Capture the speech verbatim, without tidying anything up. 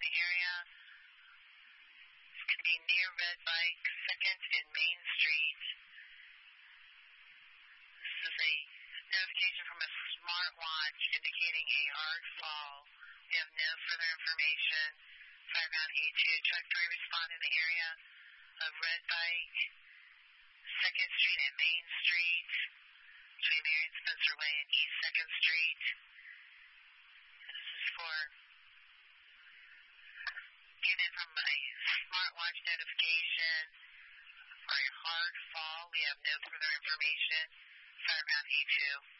the area. It's going to be near Red Bike, second and Main Street. This is a notification from a smartwatch indicating a hard fall. We have no further information. Fireground A two, truck three respond in the area of Red Bike, second Street and Main Street, between Marion Spencer Way and East second Street. This is for getting from a smartwatch notification for a hard fall. We have no further information. Fireground A two.